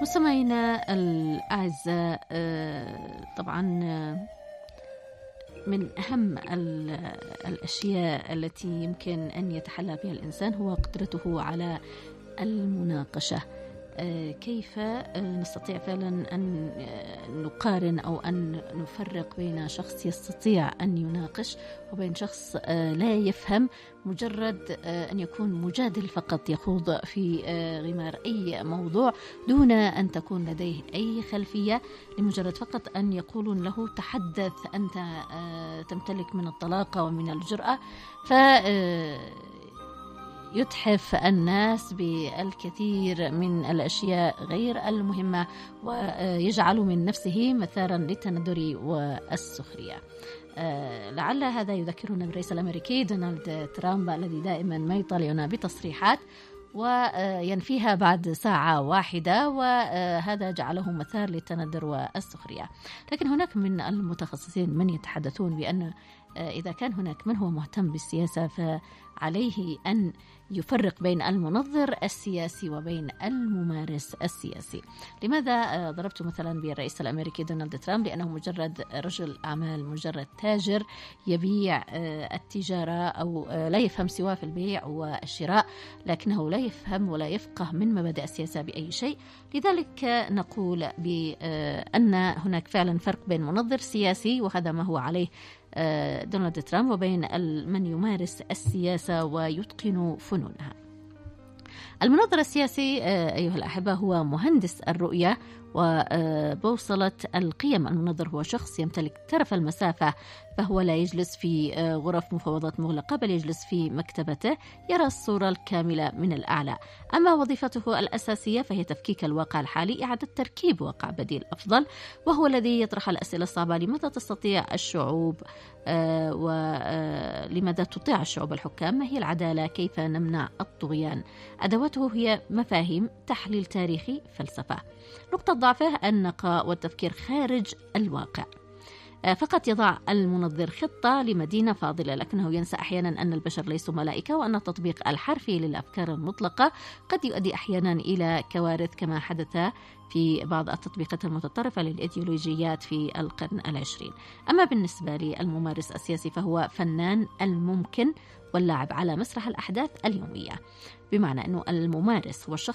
مستمعينا الأعزاء، طبعا من أهم الأشياء التي يمكن أن يتحلى بها الإنسان هو قدرته على المناقشة. كيف نستطيع فعلا أن نقارن أو أن نفرق بين شخص يستطيع أن يناقش وبين شخص لا يفهم، مجرد أن يكون مجادل فقط يخوض في غمار أي موضوع دون أن تكون لديه أي خلفية، لمجرد فقط أن يقولون له تحدث، أنت تمتلك من الطلاقة ومن الجرأة، يتحف الناس بالكثير من الأشياء غير المهمة ويجعل من نفسه مثارا للتندر والسخرية. لعل هذا يذكرنا بالرئيس الأمريكي دونالد ترامب الذي دائما ما يطالعنا بتصريحات وينفيها بعد ساعة واحدة، وهذا جعله مثار للتندر والسخرية. لكن هناك من المتخصصين من يتحدثون بأن إذا كان هناك من هو مهتم بالسياسة فعليه أن يفرق بين المنظر السياسي وبين الممارس السياسي. لماذا ضربت مثلا بالرئيس الأمريكي دونالد ترامب؟ لأنه مجرد رجل أعمال، مجرد تاجر يبيع التجارة، أو لا يفهم سوى في البيع والشراء، لكنه لا يفهم ولا يفقه من مبادئ السياسة بأي شيء. لذلك نقول بأن هناك فعلا فرق بين منظر سياسي، وهذا ما هو عليه دونالد ترامب، وبين من يمارس السياسة ويتقن فنونها. المنظر السياسي أيها الأحبة هو مهندس الرؤية وبوصلة القيم. المنظر هو شخص يمتلك طرف المسافة، فهو لا يجلس في غرف مفاوضات مغلقة، بل يجلس في مكتبته يرى الصورة الكاملة من الأعلى. أما وظيفته الأساسية فهي تفكيك الواقع الحالي، إعادة تركيب واقع بديل أفضل، وهو الذي يطرح الأسئلة الصعبة: لماذا تستطيع الشعوب ولماذا تطيع الشعوب الحكام؟ ما هي العدالة؟ كيف نمنع الطغيان؟ أدواته هي مفاهيم، تحليل تاريخي، فلسفة. نقطة ضعفه النقاء والتفكير خارج الواقع. فقط يضع المنظر خطة لمدينة فاضلة، لكنه ينسى أحيانا أن البشر ليسوا ملائكة، وأن التطبيق الحرفي للأفكار المطلقة قد يؤدي أحيانا إلى كوارث، كما حدث في بعض التطبيقات المتطرفة للإيديولوجيات في القرن العشرين. أما بالنسبة للممارس السياسي فهو فنان الممكن واللاعب على مسرح الأحداث اليومية، بمعنى أنه الممارس هو الشخص